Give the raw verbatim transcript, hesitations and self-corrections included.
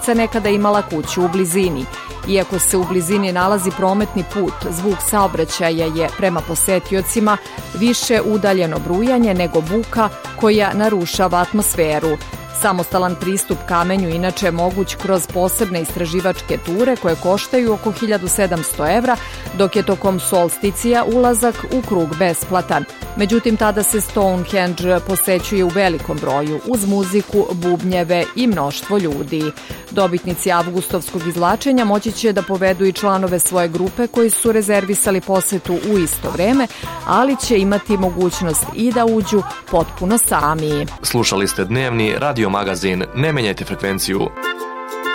porodica nekada imala kuću u blizini. Iako se u blizini nalazi prometni put, zvuk saobraćaja je prema posetiocima više udaljeno brujanje nego buka koja narušava atmosferu. Samostalan pristup kamenju inače je moguć kroz posebne istraživačke ture koje koštaju oko hiljadu sedamsto evra, dok je tokom solsticija ulazak u krug besplatan. Međutim, tada se Stonehenge posećuje u velikom broju, uz muziku, bubnjeve i mnoštvo ljudi. Dobitnici avgustovskog izvlačenja moći će da povedu i članove svoje grupe koji su rezervisali posetu u isto vreme, ali će imati mogućnost i da uđu potpuno sami. Slušali ste dnevni radio magazin Ne menjajte frekvenciju.